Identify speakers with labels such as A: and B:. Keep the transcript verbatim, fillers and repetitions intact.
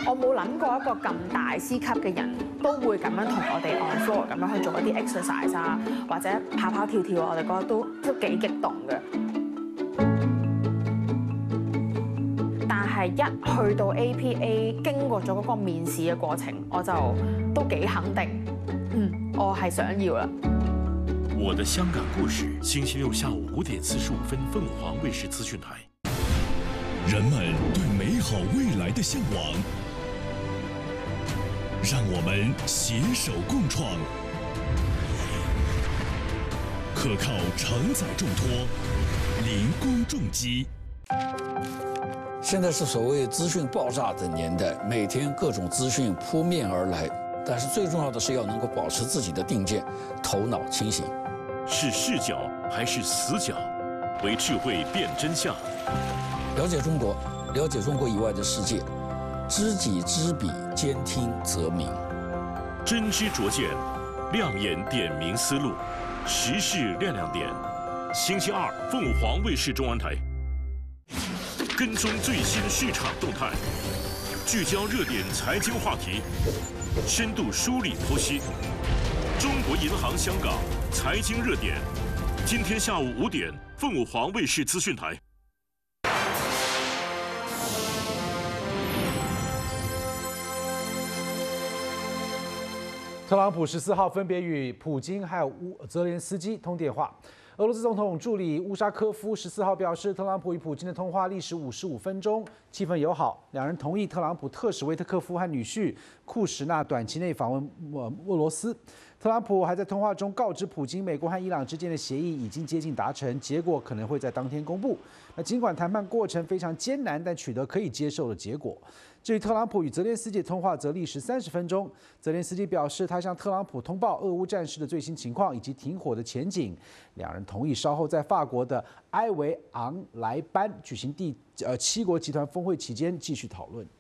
A: 我冇諗過一個咁大師級嘅人都會咁樣同我哋 on floor 咁樣去做一啲 exercise 啊，或者跑跑跳跳啊，我哋覺得都都幾激動嘅。但係一去到 A P A， 經過咗嗰個面試嘅過程，我就都幾肯定，嗯，我係想要啦。
B: 我的香港故事，星期六下午五點四十五分，鳳凰衛視資訊台。
C: 人們對美好未來的向往，讓我們攜手共創，可靠承載重託，零工重機。
D: 现在是所谓资讯爆炸的年代，每天各种资讯扑面而来，但是最重要的是要能够保持自己的定见，头脑清醒。
B: 是视角还是死角？为智慧辨真相。
D: 了解中国，了解中国以外的世界，知己知彼，兼听则明。
B: 真知灼见，亮眼点明思路，时事亮亮点。星期二，凤凰卫视中文台。跟踪最新市场动态，聚焦热点财经话题，深度梳理剖析。中国银行香港财经热点，今天下午五点，凤凰卫视资讯台。
E: 特朗普十四号分别与普京还有乌泽连斯基通电话。俄罗斯总统助理乌沙科夫十四号表示，特朗普与普京的通话历时五十五分钟，气氛友好。两人同意特朗普特使维特科夫和女婿库什纳短期内访问俄罗斯。特朗普还在通话中告知普京，美国和伊朗之间的协议已经接近达成，结果可能会在当天公布。那尽管谈判过程非常艰难，但取得可以接受的结果。至于特朗普与泽连斯基的通话则历时三十分钟。泽连斯基表示，他向特朗普通报俄乌战事的最新情况以及停火的前景。两人同意稍后在法国的埃维昂莱班举行第呃七国集团峰会期间继续讨论。